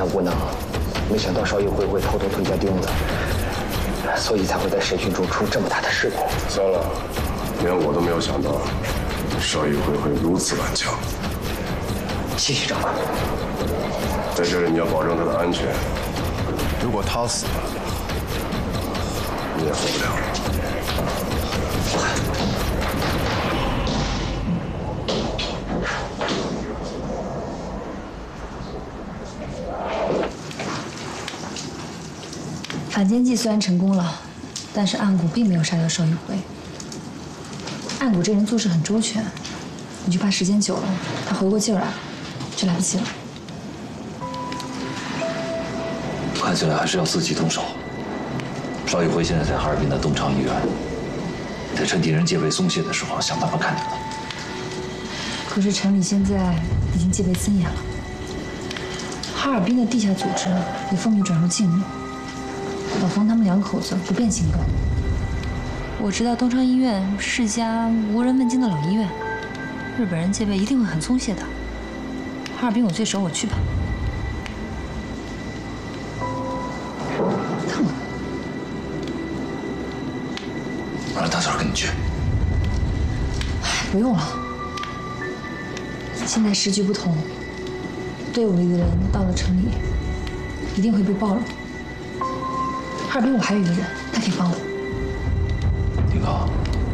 想不能，没想到邵玉辉会偷偷吞下钉子，所以才会在审讯中出这么大的事故。 算了，连我都没有想到，邵玉辉会如此顽强。 谢谢长官。 在这里你要保证他的安全。 如果他死了， 你也活不了。 反间计虽然成功了，但是岸谷并没有杀掉邵玉辉。岸谷这人做事很周全，我就怕时间久了，他回过劲儿来，就来不及了。 看起来还是要自己动手。邵玉辉现在在哈尔滨的东昌医院，得趁敌人戒备松懈的时候想办法看见他。 可是城里现在已经戒备森严了，哈尔滨的地下组织也风雨转入静默。老冯他们两口子不便行动。我知道东昌医院是家无人问津的老医院，日本人戒备一定会很松懈的。哈尔滨我最熟，我去吧。烫了。 我让大嫂跟你去。 不用了，现在时局不同，队伍里的人到了城里，一定会被暴露。哈尔滨我还有一个人，他可以帮我。 丁刚，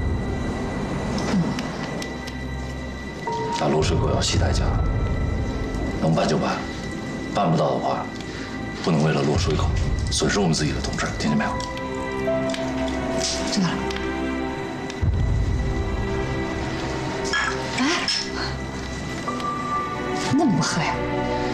打落水狗要系代价，能办就办，办不到的话，不能为了落水狗损失我们自己的同志，听见没有？ 知道了。哎，那么不喝呀？